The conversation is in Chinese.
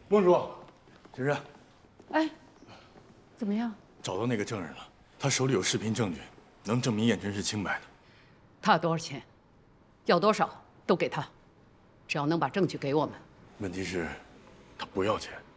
孟叔， 先生， 哎，怎么样？ 找到那个证人了，他手里有视频证据，能证明燕真是清白的。 他多少钱？要多少都给他，只要能把证据给我们。 问题是，他不要钱。